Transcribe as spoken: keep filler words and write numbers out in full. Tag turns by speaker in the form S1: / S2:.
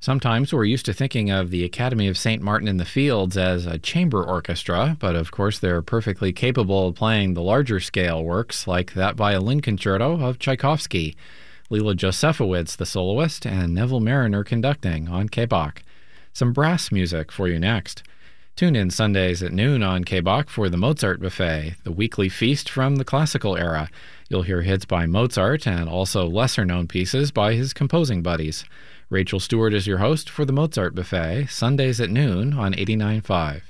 S1: Sometimes we're used to thinking of the Academy of Saint Martin in the Fields as a chamber orchestra, but of course they're perfectly capable of playing the larger scale works like that violin concerto of Tchaikovsky, Lila Josefowitz the soloist, and Neville Marriner conducting on K B O C. Some brass music for you next. Tune in Sundays at noon on K B O C for the Mozart Buffet, the weekly feast from the classical era. You'll hear hits by Mozart and also lesser-known pieces by his composing buddies. Rachel Stewart is your host for the Mozart Buffet, Sundays at noon on eighty-nine point five.